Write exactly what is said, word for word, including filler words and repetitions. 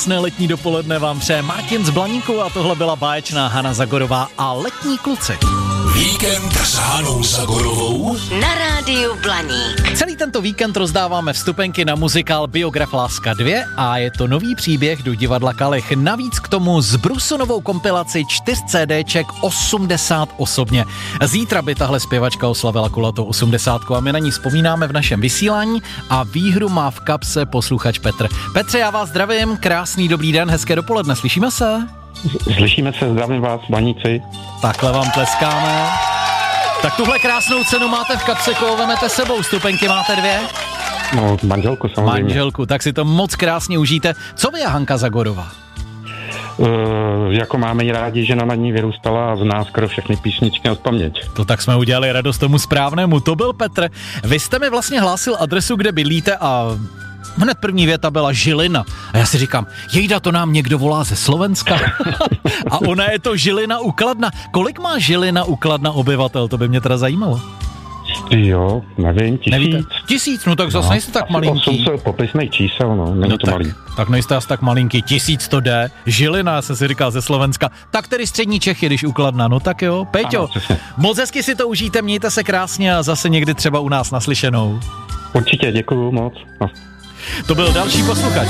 Krásné letní dopoledne vám přeje Martin z Blaníku a tohle byla báječná Hana Zagorová a Letní kluci. Víkend s Hanou Zagorovou na rádiu Blaník. Celý tento víkend rozdáváme vstupenky na muzikál Biograf Láska dva a je to nový příběh do divadla Kalich. Navíc k tomu zbrusunovou kompilaci čtyř CDček osmdesát osobně. Zítra by tahle zpěvačka oslavila kulatou osmdesátku a my na ní vzpomínáme v našem vysílání a výhru má v kapse posluchač Petr. Petře, já vás zdravím, krásný dobrý den, hezké dopoledne, slyšíme se? Slyšíme se, zdravím vás, Blaníci. Takhle vám tleskáme. Tak tuhle krásnou cenu máte v kapse, koho vemete sebou, stupenky máte dvě? No, manželku samozřejmě. Manželku, tak si to moc krásně užijte. Co vy a Hanka Zagorová? Uh, jako máme ji rádi, že na ní vyrůstala a zná skoro všechny písničky na paměť. To tak jsme udělali radost tomu správnému, to byl Petr. Vy jste mi vlastně hlásil adresu, kde bydlíte a hned první věta byla Žilina. A já si říkám, jejda, to nám někdo volá ze Slovenska. A ona je to Žilina u Kladna. Kolik má Žilina u Kladna obyvatel? To by mě teda zajímalo. Jo, nevím, tisíc. Nevíte? Tisíc, no tak zase no, nejste tak malinký. osm set popisných čísel, no, není no to tak, malý. Tak nejste asi tak malinký, tisíc to jde. Žilina, já jsem si říkal, ze Slovenska. Tak tedy střední Čechy, když u Kladna, no tak jo. Peťo, ano, moc hezky si to užijte, mějte se krásně a zase někdy třeba u nás naslyšenou. Určitě, děkuju moc. No. To byl další posluchač.